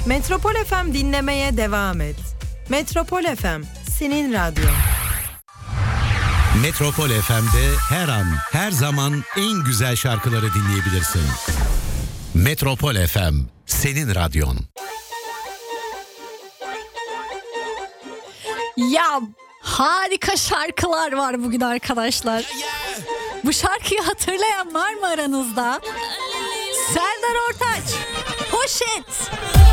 Metropol FM dinlemeye devam et. Metropol FM, senin radyo. Metropol FM'de her an, her zaman en güzel şarkıları dinleyebilirsin. Metropol FM, senin radyon. Ya harika şarkılar var bugün arkadaşlar. Bu şarkıyı hatırlayan var mı aranızda? Serdar Ortaç, Poşet.